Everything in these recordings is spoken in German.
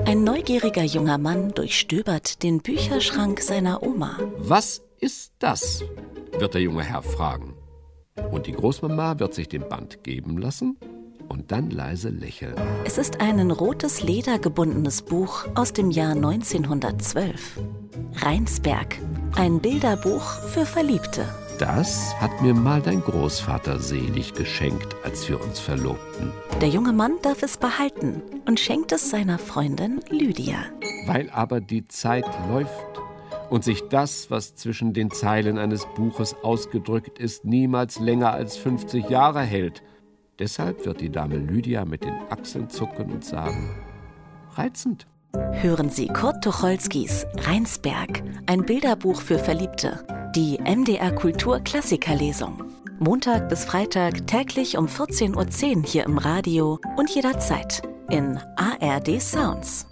Ein neugieriger junger Mann durchstöbert den Bücherschrank seiner Oma. Was ist das? Wird der junge Herr fragen. Und die Großmama wird sich den Band geben lassen und dann leise lächeln. Es ist ein in rotes Leder gebundenes Buch aus dem Jahr 1912. Rheinsberg, ein Bilderbuch für Verliebte. Das hat mir mal dein Großvater selig geschenkt, als wir uns verlobten. Der junge Mann darf es behalten und schenkt es seiner Freundin Lydia. Weil aber die Zeit läuft und sich das, was zwischen den Zeilen eines Buches ausgedrückt ist, niemals länger als 50 Jahre hält. Deshalb wird die Dame Lydia mit den Achseln zucken und sagen: reizend. Hören Sie Kurt Tucholskys Rheinsberg, ein Bilderbuch für Verliebte. Die MDR Kultur Klassikerlesung. Montag bis Freitag täglich um 14:10 Uhr hier im Radio und jederzeit in ARD Sounds.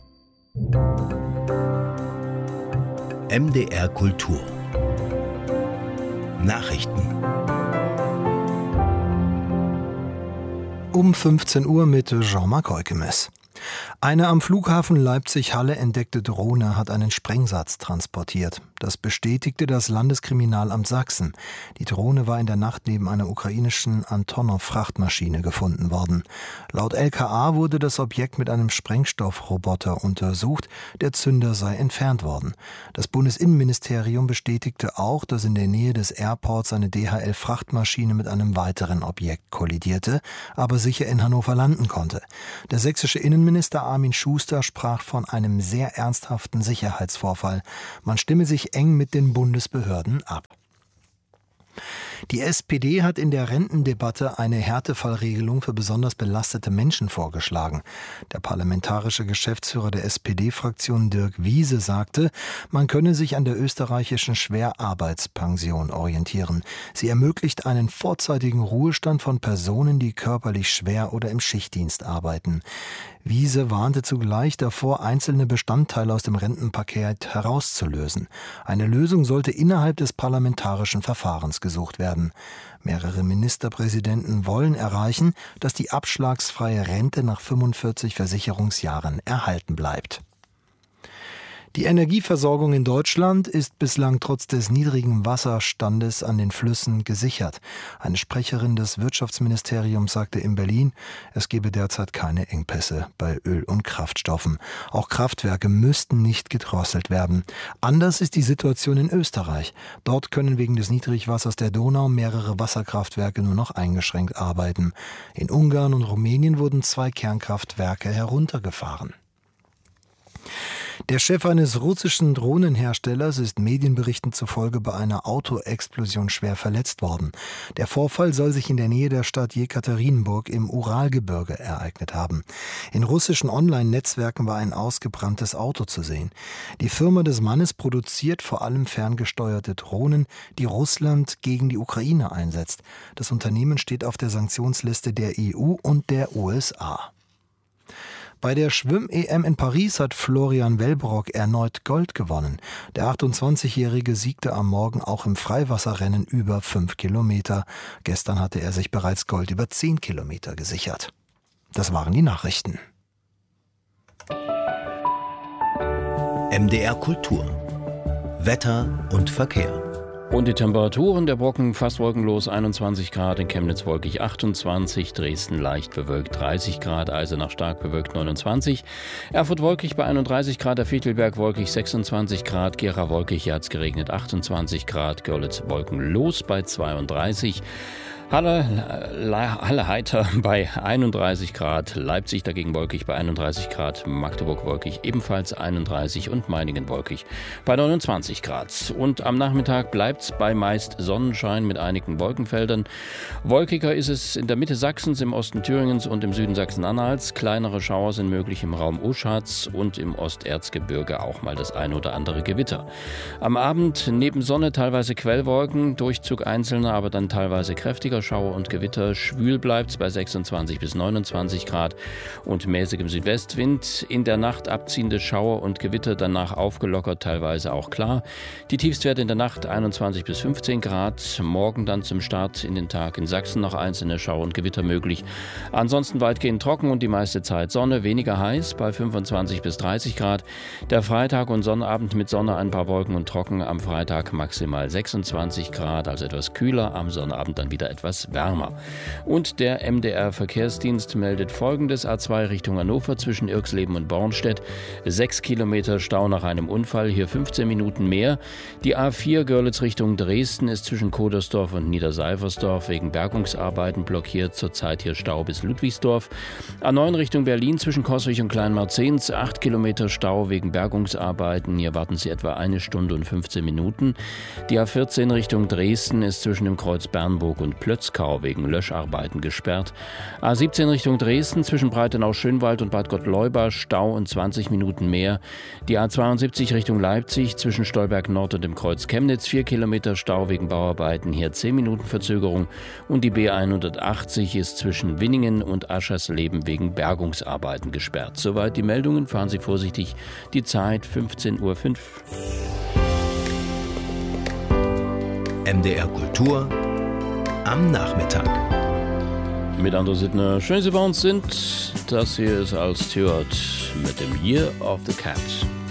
MDR Kultur Nachrichten. Um 15 Uhr mit Jean-Marc Heukemes. Eine am Flughafen Leipzig-Halle entdeckte Drohne hat einen Sprengsatz transportiert. Das bestätigte das Landeskriminalamt Sachsen. Die Drohne war in der Nacht neben einer ukrainischen Antonov-Frachtmaschine gefunden worden. Laut LKA wurde das Objekt mit einem Sprengstoffroboter untersucht. Der Zünder sei entfernt worden. Das Bundesinnenministerium bestätigte auch, dass in der Nähe des Airports eine DHL-Frachtmaschine mit einem weiteren Objekt kollidierte, aber sicher in Hannover landen konnte. Der sächsische Innenminister Armin Schuster sprach von einem sehr ernsthaften Sicherheitsvorfall. Man stimme sich eng mit den Bundesbehörden ab. Die SPD hat in der Rentendebatte eine Härtefallregelung für besonders belastete Menschen vorgeschlagen. Der parlamentarische Geschäftsführer der SPD-Fraktion Dirk Wiese sagte, man könne sich an der österreichischen Schwerarbeitspension orientieren. Sie ermöglicht einen vorzeitigen Ruhestand von Personen, die körperlich schwer oder im Schichtdienst arbeiten. Wiese warnte zugleich davor, einzelne Bestandteile aus dem Rentenpaket herauszulösen. Eine Lösung sollte innerhalb des parlamentarischen Verfahrens gesucht werden. Mehrere Ministerpräsidenten wollen erreichen, dass die abschlagsfreie Rente nach 45 Versicherungsjahren erhalten bleibt. Die Energieversorgung in Deutschland ist bislang trotz des niedrigen Wasserstandes an den Flüssen gesichert. Eine Sprecherin des Wirtschaftsministeriums sagte in Berlin, es gebe derzeit keine Engpässe bei Öl- und Kraftstoffen. Auch Kraftwerke müssten nicht gedrosselt werden. Anders ist die Situation in Österreich. Dort können wegen des Niedrigwassers der Donau mehrere Wasserkraftwerke nur noch eingeschränkt arbeiten. In Ungarn und Rumänien wurden 2 Kernkraftwerke heruntergefahren. Der Chef eines russischen Drohnenherstellers ist Medienberichten zufolge bei einer Autoexplosion schwer verletzt worden. Der Vorfall soll sich in der Nähe der Stadt Jekaterinburg im Uralgebirge ereignet haben. In russischen Online-Netzwerken war ein ausgebranntes Auto zu sehen. Die Firma des Mannes produziert vor allem ferngesteuerte Drohnen, die Russland gegen die Ukraine einsetzt. Das Unternehmen steht auf der Sanktionsliste der EU und der USA. Bei der Schwimm-EM in Paris hat Florian Wellbrock erneut Gold gewonnen. Der 28-Jährige siegte am Morgen auch im Freiwasserrennen über 5 Kilometer. Gestern hatte er sich bereits Gold über 10 Kilometer gesichert. Das waren die Nachrichten. MDR Kultur Wetter und Verkehr. Und die Temperaturen der Brocken fast wolkenlos 21 Grad, in Chemnitz wolkig 28, Dresden leicht bewölkt 30 Grad, Eisenach stark bewölkt 29, Erfurt wolkig bei 31 Grad, der Fichtelberg wolkig 26 Grad, Gera wolkig, hier hat's geregnet 28 Grad, Görlitz wolkenlos bei 32, Halle heiter bei 31 Grad, Leipzig dagegen wolkig bei 31 Grad, Magdeburg wolkig ebenfalls 31 und Meiningen wolkig bei 29 Grad. Und am Nachmittag bleibt's bei meist Sonnenschein mit einigen Wolkenfeldern. Wolkiger ist es in der Mitte Sachsens, im Osten Thüringens und im Süden Sachsen-Anhalts. Kleinere Schauer sind möglich im Raum Oschatz und im Osterzgebirge auch mal das ein oder andere Gewitter. Am Abend neben Sonne teilweise Quellwolken, Durchzug einzelner, aber dann teilweise kräftiger Schauer und Gewitter. Schwül bleibt es bei 26 bis 29 Grad und mäßigem Südwestwind. In der Nacht abziehende Schauer und Gewitter, danach aufgelockert, teilweise auch klar. Die Tiefstwerte in der Nacht 21 bis 15 Grad. Morgen dann zum Start in den Tag in Sachsen noch einzelne Schauer und Gewitter möglich. Ansonsten weitgehend trocken und die meiste Zeit Sonne, weniger heiß bei 25 bis 30 Grad. Der Freitag und Sonnabend mit Sonne, ein paar Wolken und trocken. Am Freitag maximal 26 Grad, also etwas kühler. Am Sonnabend dann wieder etwas wärmer. Und der MDR-Verkehrsdienst meldet Folgendes: A2 Richtung Hannover zwischen Irxleben und Bornstedt. 6 Kilometer Stau nach einem Unfall, hier 15 Minuten mehr. Die A4 Görlitz Richtung Dresden ist zwischen Kodersdorf und Niederseifersdorf wegen Bergungsarbeiten blockiert. Zurzeit hier Stau bis Ludwigsdorf. A9 Richtung Berlin zwischen Coswig und Kleinmarzens. 8 Kilometer Stau wegen Bergungsarbeiten. Hier warten Sie etwa 1 Stunde und 15 Minuten. Die A14 Richtung Dresden ist zwischen dem Kreuz Bernburg und Plötzkau wegen Löscharbeiten gesperrt. A17 Richtung Dresden zwischen Breitenau-Schönwald und Bad Gottleuba Stau und 20 Minuten mehr. Die A72 Richtung Leipzig zwischen Stolberg Nord und dem Kreuz Chemnitz 4 Kilometer Stau wegen Bauarbeiten, hier 10 Minuten Verzögerung. Und die B180 ist zwischen Winningen und Aschersleben wegen Bergungsarbeiten gesperrt. Soweit die Meldungen. Fahren Sie vorsichtig. Die Zeit 15:05 Uhr. MDR Kultur am Nachmittag. Mit Andro Sittner. Schön, dass Sie bei uns sind. Das hier ist Al Stewart mit dem Year of the Cat.